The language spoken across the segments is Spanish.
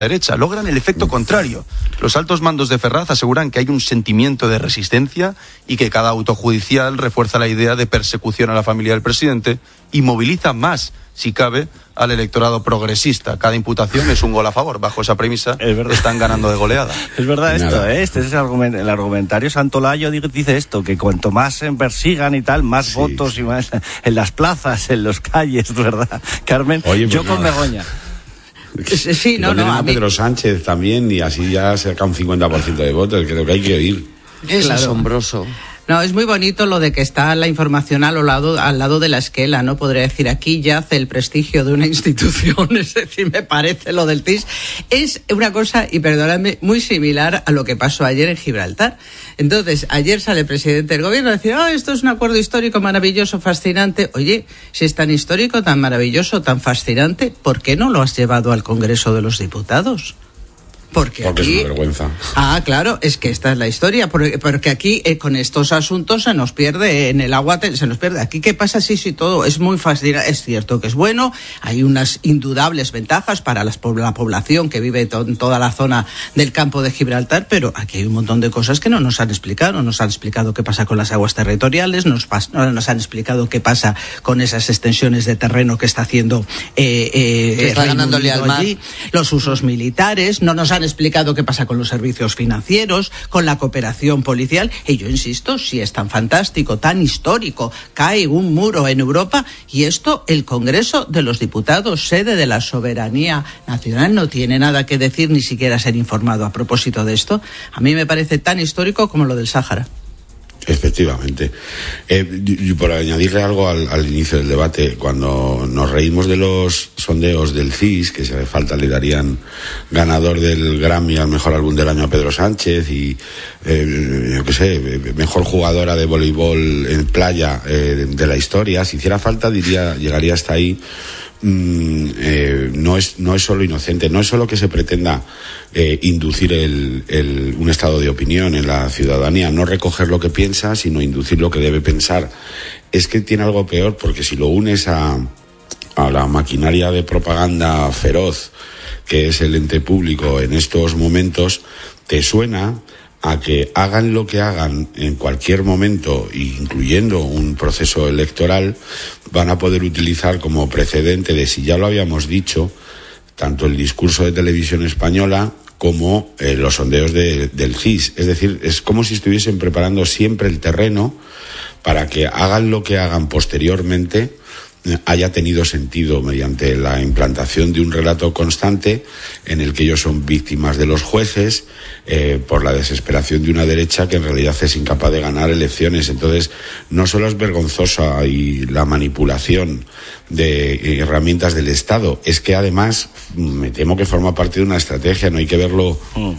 derecha, logran el efecto contrario. Los altos mandos de Ferraz aseguran que hay un sentimiento de resistencia y que cada auto judicial refuerza la idea de persecución a la familia del presidente y moviliza más, si cabe, al electorado progresista. Cada imputación es un gol a favor. Bajo esa premisa están ganando de goleada. Es verdad esto, ¿eh? Este es el argumentario. Santolayo dice esto, que cuanto más se persigan y tal, más votos y más en las plazas, en las calles, ¿verdad, Carmen? Oye, pues yo con Begoña. Sí, a Pedro Sánchez también, y así ya saca un 50% de votos. Creo que hay que oír. Es asombroso. No, es muy bonito lo de que está la información al lado de la esquela, ¿no? Podría decir, aquí yace el prestigio de una institución, es decir, me parece lo del CIS. Es una cosa, y perdóname, muy similar a lo que pasó ayer en Gibraltar. Entonces, ayer sale el presidente del gobierno a decir, esto es un acuerdo histórico maravilloso, fascinante. Oye, si es tan histórico, tan maravilloso, tan fascinante, ¿por qué no lo has llevado al Congreso de los Diputados? Porque aquí, es una vergüenza. Claro, es que esta es la historia, porque aquí con estos asuntos se nos pierde en el agua, se nos pierde. Aquí, ¿qué pasa? Sí, todo es muy fascinante. Es cierto que es bueno, hay unas indudables ventajas para la población que vive en toda la zona del campo de Gibraltar, pero aquí hay un montón de cosas que no nos han explicado. No nos han explicado qué pasa con las aguas territoriales, no nos han explicado qué pasa con esas extensiones de terreno que está haciendo que está ganándole al mar. Allí, los usos militares, no nos han explicado qué pasa con los servicios financieros, con la cooperación policial, y yo insisto, si es tan fantástico, tan histórico, cae un muro en Europa, y esto el Congreso de los Diputados, sede de la soberanía nacional, no tiene nada que decir, ni siquiera ser informado a propósito de esto. A mí me parece tan histórico como lo del Sáhara. Efectivamente. Y por añadirle algo al inicio del debate, cuando nos reímos de los sondeos del CIS, que si hace falta le darían ganador del Grammy al mejor álbum del año a Pedro Sánchez y, yo qué sé, mejor jugadora de voleibol en playa de la historia, si hiciera falta llegaría hasta ahí. No es solo inocente, no es solo que se pretenda inducir un estado de opinión en la ciudadanía, no recoger lo que piensa, sino inducir lo que debe pensar. Es que tiene algo peor, porque si lo unes a la maquinaria de propaganda feroz que es el ente público en estos momentos, te suena a que hagan lo que hagan en cualquier momento, incluyendo un proceso electoral, van a poder utilizar como precedente de, si ya lo habíamos dicho, tanto el discurso de Televisión Española como los sondeos del CIS. Es decir, es como si estuviesen preparando siempre el terreno para que hagan lo que hagan posteriormente haya tenido sentido mediante la implantación de un relato constante en el que ellos son víctimas de los jueces por la desesperación de una derecha que en realidad es incapaz de ganar elecciones. Entonces, no solo es vergonzosa y la manipulación de herramientas del Estado, es que además me temo que forma parte de una estrategia, no hay que verlo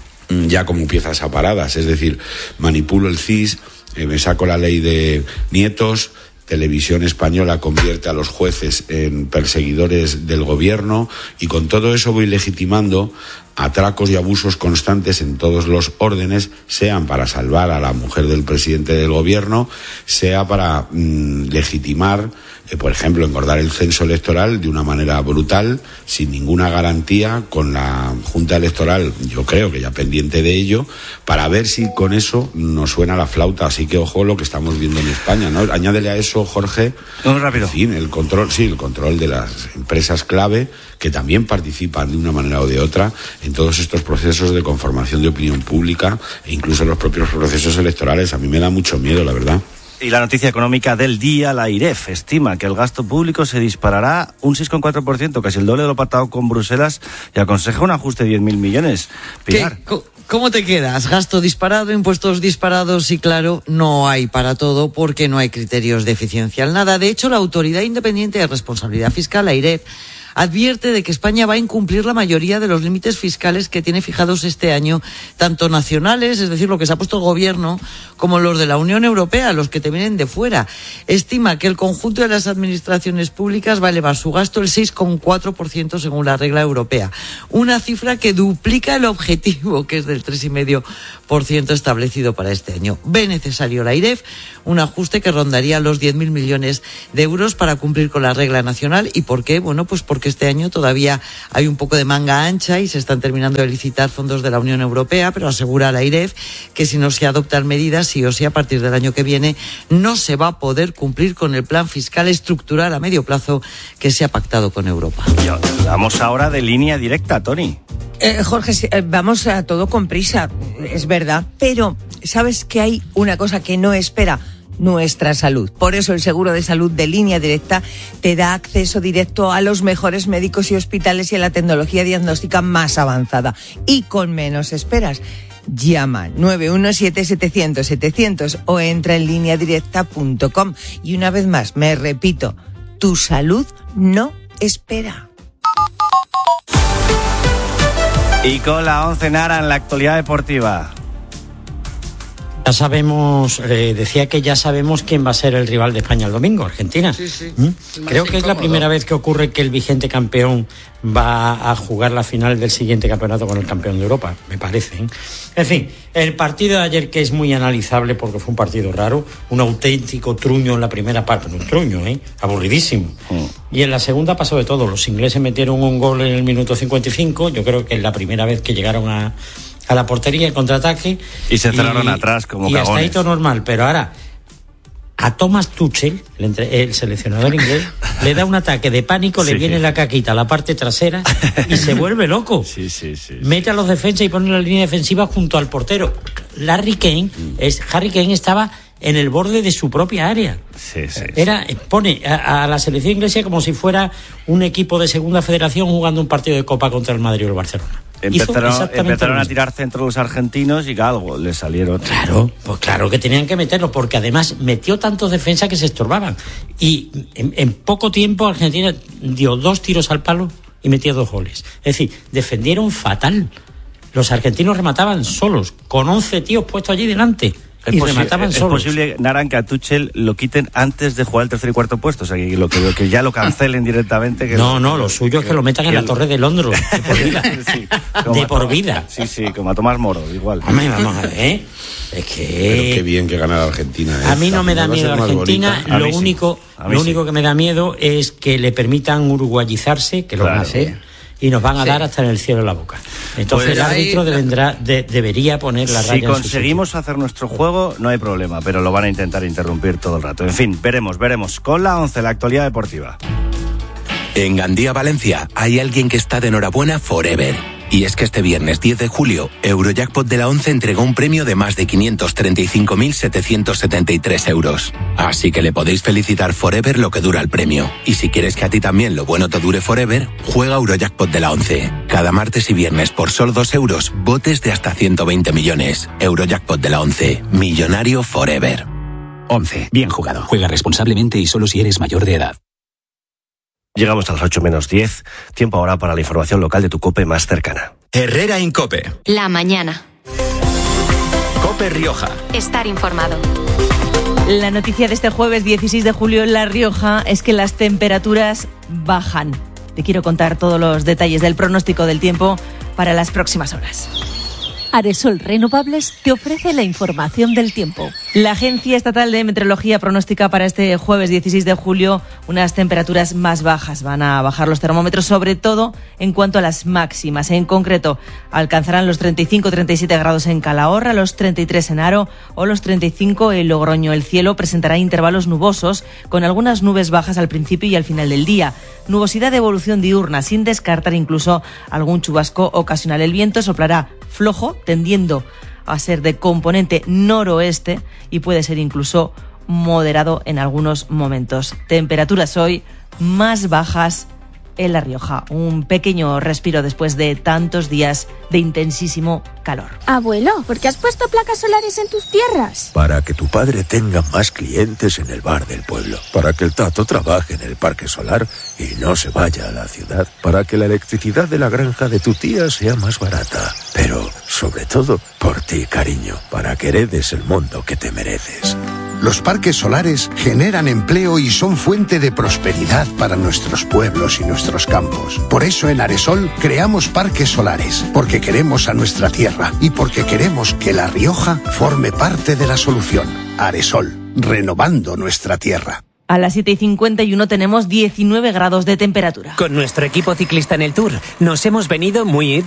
ya como piezas aparadas. Es decir, manipulo el CIS, me saco la ley de nietos, Televisión Española convierte a los jueces en perseguidores del gobierno, y con todo eso voy legitimando atracos y abusos constantes en todos los órdenes, sean para salvar a la mujer del presidente del gobierno, sea para legitimar, por ejemplo, engordar el censo electoral de una manera brutal, sin ninguna garantía, con la Junta Electoral, yo creo que ya pendiente de ello, para ver si con eso nos suena la flauta. Así que ojo lo que estamos viendo en España, ¿no? Añádele a eso, Jorge, muy rápido, en fin, el control de las empresas clave, que también participan de una manera o de otra en todos estos procesos de conformación de opinión pública e incluso en los propios procesos electorales. A mí me da mucho miedo, la verdad. Y la noticia económica del día, la IREF estima que el gasto público se disparará un 6,4%, casi el doble de lo pactado con Bruselas, y aconseja un ajuste de 10.000 millones. Pilar. ¿Cómo te quedas? Gasto disparado, impuestos disparados, y claro, no hay para todo porque no hay criterios de eficiencia al nada. De hecho, la Autoridad Independiente de Responsabilidad Fiscal, la IREF, advierte de que España va a incumplir la mayoría de los límites fiscales que tiene fijados este año, tanto nacionales, es decir, lo que se ha puesto el gobierno, como los de la Unión Europea, los que te vienen de fuera. Estima que el conjunto de las administraciones públicas va a elevar su gasto el 6,4% según la regla europea. Una cifra que duplica el objetivo, que es del 3,5% establecido para este año. Ve necesario la IREF un ajuste que rondaría los 10.000 millones de euros para cumplir con la regla nacional. ¿Y por qué? Bueno, pues porque porque este año todavía hay un poco de manga ancha y se están terminando de licitar fondos de la Unión Europea, pero asegura la AIREF que si no se adoptan medidas, sí o sí, a partir del año que viene, no se va a poder cumplir con el plan fiscal estructural a medio plazo que se ha pactado con Europa. Vamos ahora de línea directa, Tony. Jorge, vamos a todo con prisa, es verdad, pero ¿sabes que hay una cosa que no espera? Nuestra salud. Por eso el seguro de salud de Línea Directa te da acceso directo a los mejores médicos y hospitales y a la tecnología diagnóstica más avanzada y con menos esperas. Llama 917-700-700 o entra en lineadirecta.com. Y una vez más, me repito, tu salud no espera. Y con la 11 Nara en la actualidad deportiva. Ya sabemos, decía que ya sabemos quién va a ser el rival de España el domingo, Argentina. Sí. Creo que es la primera vez que ocurre que el vigente campeón va a jugar la final del siguiente campeonato con el campeón de Europa, me parece. En fin, el partido de ayer, que es muy analizable porque fue un partido raro, un auténtico truño en la primera parte, un truño, aburridísimo. Y en la segunda pasó de todo. Los ingleses metieron un gol en el minuto 55, yo creo que es la primera vez que llegaron a la portería, el contraataque. Y se cerraron atrás como cagones. Y hasta ahí todo normal, pero ahora a Thomas Tuchel, el seleccionador inglés, le da un ataque de pánico, le viene la caquita a la parte trasera y se vuelve loco. Sí. Mete a los defensas y pone la línea defensiva junto al portero. Harry Kane estaba en el borde de su propia área. Pone a la selección inglesa como si fuera un equipo de segunda federación jugando un partido de Copa contra el Madrid o el Barcelona. Empezaron a tirar centro los argentinos y algo les salieron. Claro, pues claro que tenían que meterlo, porque además metió tantos defensas que se estorbaban. Y en poco tiempo Argentina dio 2 tiros al palo y metió 2 goles. Es decir, defendieron fatal. Los argentinos remataban solos, con 11 tíos puestos allí delante. Remataban solos. Es posible, Naran, que a Tuchel lo quiten antes de jugar el tercer y cuarto puesto, o sea, que ya lo cancelen directamente. No, lo suyo es que lo metan en la Torre de Londres, de por vida. De por vida. Sí, como a Tomás Moro, igual. Vamos a ver, es que... Pero qué bien que ganara Argentina. A mí no me da miedo Argentina, lo único que me da miedo es que le permitan uruguayizarse, que lo van a hacer, y nos van a dar hasta en el cielo la boca. Entonces el árbitro debería poner la raya. Si conseguimos hacer nuestro juego, no hay problema, pero lo van a intentar interrumpir todo el rato. En fin, veremos. Con la 11, la actualidad deportiva. En Gandía, Valencia, hay alguien que está de enhorabuena forever. Y es que este viernes 10 de julio, Eurojackpot de la 11 entregó un premio de más de 535.773 euros. Así que le podéis felicitar forever lo que dura el premio. Y si quieres que a ti también lo bueno te dure forever, juega Eurojackpot de la 11. Cada martes y viernes por solo 2 euros, botes de hasta 120 millones. Eurojackpot de la 11. Millonario forever. 11. Bien jugado. Juega responsablemente y solo si eres mayor de edad. Llegamos a las 8 menos 10. Tiempo ahora para la información local de tu COPE más cercana. Herrera Incope. La mañana. COPE Rioja. Estar informado. La noticia de este jueves 16 de julio en La Rioja es que las temperaturas bajan. Te quiero contar todos los detalles del pronóstico del tiempo para las próximas horas. Aresol Renovables te ofrece la información del tiempo. La Agencia Estatal de Meteorología pronostica para este jueves 16 de julio unas temperaturas más bajas. Van a bajar los termómetros, sobre todo en cuanto a las máximas. En concreto, alcanzarán los 35-37 grados en Calahorra, los 33 en Haro o los 35 en Logroño. El cielo presentará intervalos nubosos con algunas nubes bajas al principio y al final del día. Nubosidad de evolución diurna, sin descartar incluso algún chubasco ocasional. El viento soplará flojo, tendiendo a ser de componente noroeste y puede ser incluso moderado en algunos momentos. Temperaturas hoy más bajas en La Rioja. Un pequeño respiro después de tantos días de intensísimo calor. Abuelo, ¿por qué has puesto placas solares en tus tierras? Para que tu padre tenga más clientes en el bar del pueblo. Para que el Tato trabaje en el parque solar y no se vaya a la ciudad. Para que la electricidad de la granja de tu tía sea más barata. Pero, sobre todo, por ti, cariño. Para que heredes el mundo que te mereces. Los parques solares generan empleo y son fuente de prosperidad para nuestros pueblos y nuestros campos. Por eso en Aresol creamos parques solares, porque queremos a nuestra tierra y porque queremos que La Rioja forme parte de la solución. Aresol, renovando nuestra tierra. A las 7:51 tenemos 19 grados de temperatura. Con nuestro equipo ciclista en el Tour nos hemos venido muy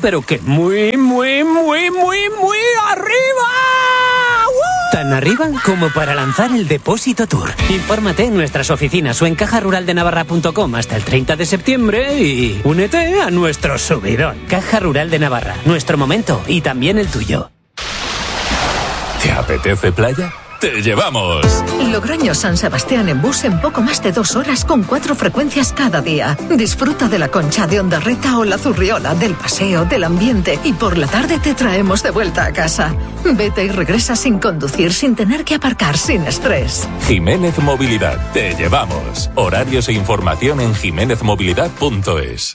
arriba. Tan arriba como para lanzar el Depósito Tour. Infórmate en nuestras oficinas o en cajaruraldenavarra.com hasta el 30 de septiembre y únete a nuestro subidón. Caja Rural de Navarra, nuestro momento y también el tuyo. ¿Te apetece playa? ¡Te llevamos! Logroño San Sebastián en bus en poco más de 2 horas con 4 frecuencias cada día. Disfruta de la Concha de Ondarreta o la Zurriola, del paseo, del ambiente y por la tarde te traemos de vuelta a casa. Vete y regresa sin conducir, sin tener que aparcar, sin estrés. Jiménez Movilidad. Te llevamos. Horarios e información en jimenezmovilidad.es.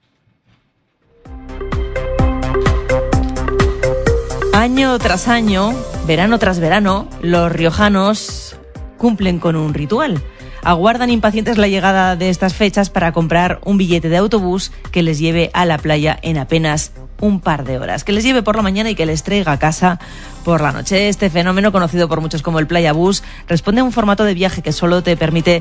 Año tras año, verano tras verano, los riojanos cumplen con un ritual. Aguardan impacientes la llegada de estas fechas para comprar un billete de autobús que les lleve a la playa en apenas un par de horas, que les lleve por la mañana y que les traiga a casa por la noche. Este fenómeno, conocido por muchos como el Playa Bus, responde a un formato de viaje que no solo te permite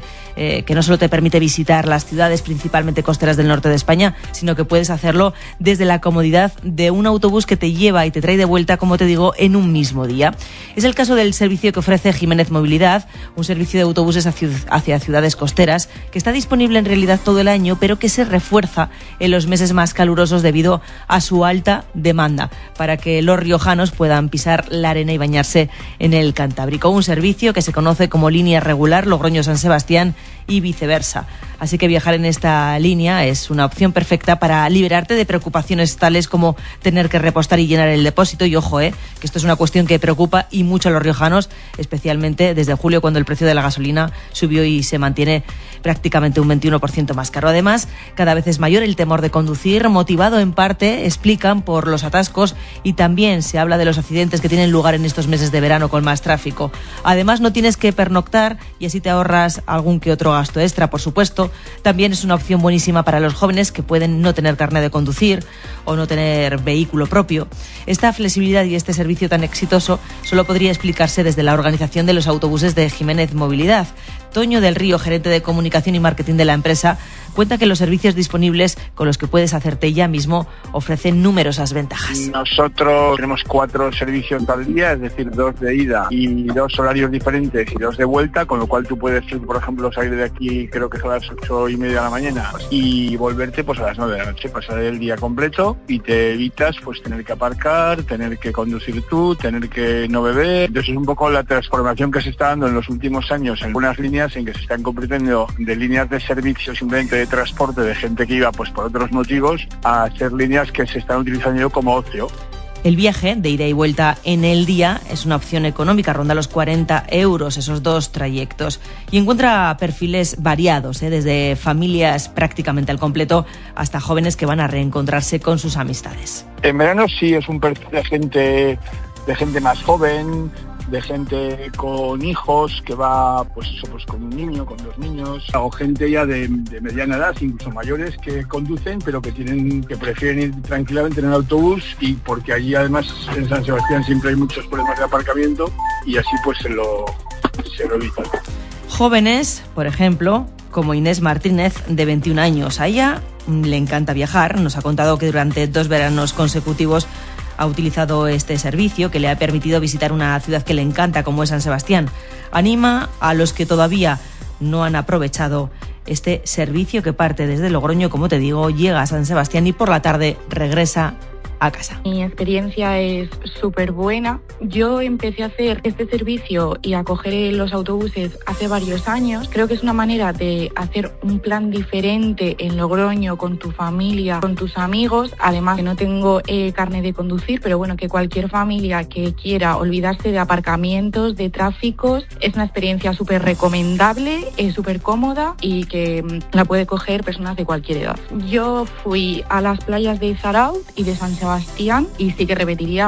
visitar las ciudades principalmente costeras del norte de España, sino que puedes hacerlo desde la comodidad de un autobús que te lleva y te trae de vuelta, como te digo, en un mismo día. Es el caso del servicio que ofrece Jiménez Movilidad, un servicio de autobuses hacia ciudades costeras que está disponible en realidad todo el año, pero que se refuerza en los meses más calurosos debido a su alta demanda, para que los riojanos puedan pisar la arena y bañarse en el Cantábrico. Un servicio que se conoce como línea regular Logroño-San Sebastián y viceversa. Así que viajar en esta línea es una opción perfecta para liberarte de preocupaciones tales como tener que repostar y llenar el depósito. Y ojo, que esto es una cuestión que preocupa y mucho a los riojanos, especialmente desde julio, cuando el precio de la gasolina subió y se mantiene prácticamente un 21% más caro. Además, cada vez es mayor el temor de conducir, motivado en parte, explican, por los atascos, y también se habla de los accidentes que tienen lugar en estos meses de verano con más tráfico. Además, no tienes que pernoctar y así te ahorras algún que otro gasto extra, por supuesto. También es una opción buenísima para los jóvenes que pueden no tener carnet de conducir o no tener vehículo propio. Esta flexibilidad y este servicio tan exitoso solo podría explicarse desde la organización de los autobuses de Jiménez Movilidad. Toño del Río, gerente de comunicación y marketing de la empresa, cuenta que los servicios disponibles con los que puedes hacerte ya mismo ofrecen numerosas ventajas. Nosotros tenemos 4 servicios al día, es decir, 2 de ida y 2 horarios diferentes y 2 de vuelta, con lo cual tú puedes, por ejemplo, salir de aquí, creo que son las 8:30 de la mañana, y volverte pues a las 9 de la noche, pasar el día completo y te evitas pues tener que aparcar, tener que conducir tú, tener que no beber. Entonces es un poco la transformación que se está dando en los últimos años en algunas líneas, en que se están convirtiendo de líneas de servicio simplemente de transporte de gente que iba pues por otros motivos a ser líneas que se están utilizando como ocio. El viaje de ida y vuelta en el día es una opción económica, ronda los 40 euros esos 2 trayectos, y encuentra perfiles variados, desde familias prácticamente al completo hasta jóvenes que van a reencontrarse con sus amistades. En verano sí es un perfil de gente más joven, de gente con hijos que va pues con un niño, con 2 niños, o gente ya de mediana edad, incluso mayores, que conducen pero que prefieren ir tranquilamente en el autobús, y porque allí además en San Sebastián siempre hay muchos problemas de aparcamiento y así pues se lo evitan. Jóvenes, por ejemplo, como Inés Martínez, de 21 años. A ella le encanta viajar, nos ha contado que durante 2 veranos consecutivos ha utilizado este servicio que le ha permitido visitar una ciudad que le encanta, como es San Sebastián. Anima a los que todavía no han aprovechado este servicio, que parte desde Logroño, como te digo, llega a San Sebastián y por la tarde regresa a casa. Mi experiencia es súper buena. Yo empecé a hacer este servicio y a coger los autobuses hace varios años. Creo que es una manera de hacer un plan diferente en Logroño con tu familia, con tus amigos. Además, que no tengo carnet de conducir, pero bueno, que cualquier familia que quiera olvidarse de aparcamientos, de tráficos, es una experiencia súper recomendable, es súper cómoda y que la puede coger personas de cualquier edad. Yo fui a las playas de Zaraut y de San Sebastián y sí que repetiría,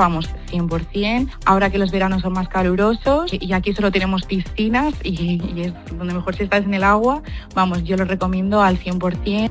100%. Ahora que los veranos son más calurosos y aquí solo tenemos piscinas y es donde mejor se está en el agua, yo lo recomiendo al 100%.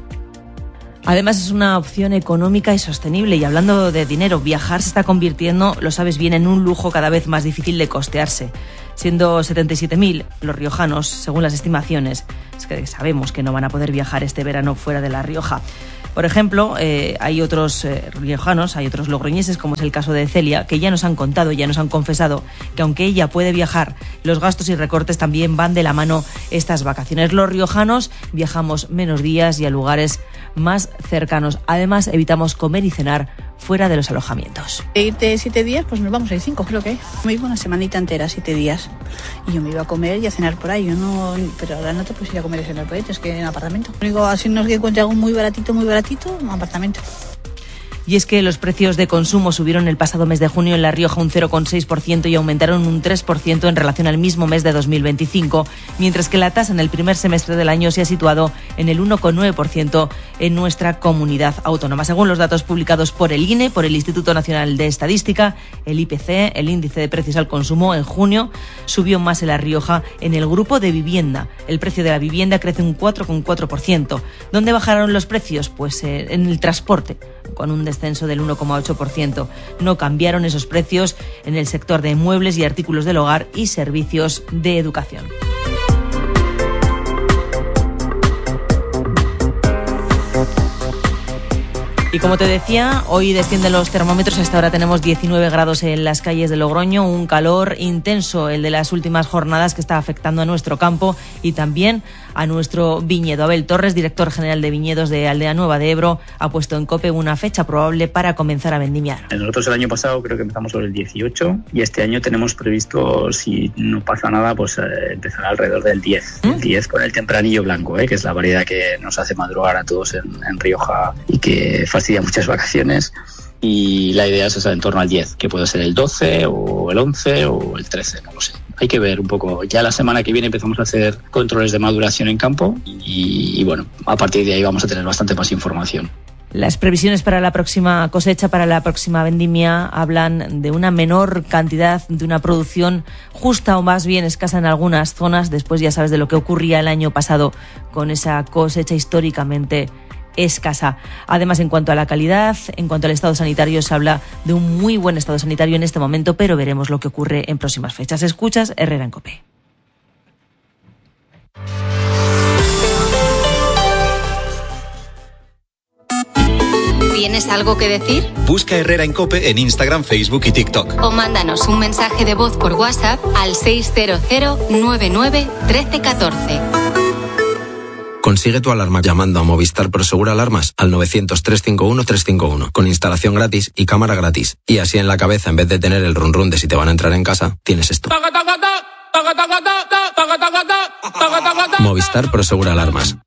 Además es una opción económica y sostenible, y hablando de dinero, viajar se está convirtiendo, lo sabes bien, en un lujo cada vez más difícil de costearse. siendo 77.000 los riojanos, según las estimaciones. Es que sabemos que no van a poder viajar este verano fuera de La Rioja. Por ejemplo, hay otros riojanos, hay otros logroñeses, como es el caso de Celia, que ya nos han contado, ya nos han confesado que aunque ella puede viajar, los gastos y recortes también van de la mano estas vacaciones. Los riojanos viajamos menos días y a lugares más cercanos. Además, evitamos comer y cenar fuera de los alojamientos. De irte 7 días, pues nos vamos a ir 5, creo que. Me iba una semanita entera, 7 días. Y yo me iba a comer y a cenar por ahí. Pero ahora no te puedes ir a comer y cenar por ahí, es que en apartamento. Digo, así no es que encuentre algo muy baratito, un apartamento. Y es que los precios de consumo subieron el pasado mes de junio en La Rioja un 0,6% y aumentaron un 3% en relación al mismo mes de 2025, mientras que la tasa en el primer semestre del año se ha situado en el 1,9% en nuestra comunidad autónoma. Según los datos publicados por el INE, por el Instituto Nacional de Estadística, el IPC, el índice de precios al consumo, en junio subió más en La Rioja en el grupo de vivienda. El precio de la vivienda crece un 4,4%. ¿Dónde bajaron los precios? Pues en el transporte, con un descenso del 1,8%. No cambiaron esos precios en el sector de muebles y artículos del hogar y servicios de educación. Y como te decía, hoy descienden los termómetros. Hasta ahora tenemos 19 grados en las calles de Logroño, un calor intenso, el de las últimas jornadas, que está afectando a nuestro campo y también a nuestro viñedo. Abel Torres, director general de viñedos de Aldea Nueva de Ebro, ha puesto en COPE una fecha probable para comenzar a vendimiar. Nosotros el año pasado creo que empezamos sobre el 18 y este año tenemos previsto, si no pasa nada, pues empezar alrededor del 10. El 10 con el tempranillo blanco, que es la variedad que nos hace madrugar a todos en Rioja y que fastidia muchas vacaciones. Y la idea es en torno al 10, que puede ser el 12 o el 11 o el 13, no lo sé. Hay que ver un poco. Ya la semana que viene empezamos a hacer controles de maduración en campo y bueno, a partir de ahí vamos a tener bastante más información. Las previsiones para la próxima cosecha, para la próxima vendimia, hablan de una menor cantidad, de una producción justa o más bien escasa en algunas zonas. Después ya sabes de lo que ocurría el año pasado con esa cosecha históricamente escasa. Además, en cuanto a la calidad, en cuanto al estado sanitario, se habla de un muy buen estado sanitario en este momento, pero veremos lo que ocurre en próximas fechas. Escuchas Herrera en COPE. ¿Tienes algo que decir? Busca Herrera en COPE en Instagram, Facebook y TikTok. O mándanos un mensaje de voz por WhatsApp al 600 99 13 14. Consigue tu alarma llamando a Movistar Prosegur Alarmas al 900-351-351 con instalación gratis y cámara gratis. Y así en la cabeza, en vez de tener el run run de si te van a entrar en casa, tienes esto. Movistar Prosegur Alarmas.